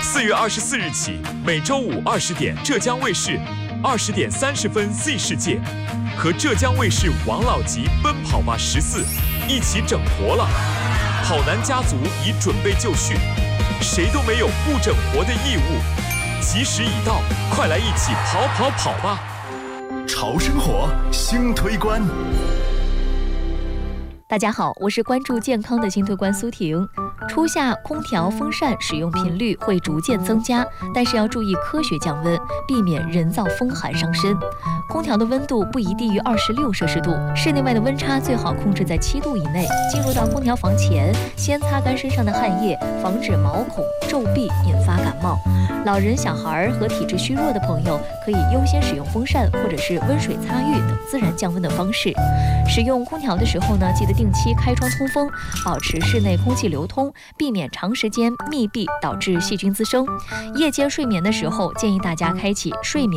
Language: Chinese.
4月24日起，每周五20点，浙江卫视20点30分 Z 世界和浙江卫视王老吉奔跑吧14一起整活了。跑男家族已准备就绪，谁都没有不整活的义务。吉时已到，快来一起跑吧！ 潮生活新推官。 大家好，我是关注健康的新推官苏婷。初夏空调、风扇使用频率会逐渐增加，但是要注意科学降温，避免人造风寒伤身。空调的温度不宜低于26摄氏度，室内外的温差最好控制在7度以内。进入到空调房前，先擦干身上的汗液，防止毛孔皱闭引发感冒。老人、小孩和体质虚弱的朋友可以优先使用风扇或者是温水擦浴等自然降温的方式。使用空调的时候呢，记得定期开窗通风，保持室内空气流通，避免长时间密闭导致细菌滋生。夜间睡眠的时候，建议大家开启睡眠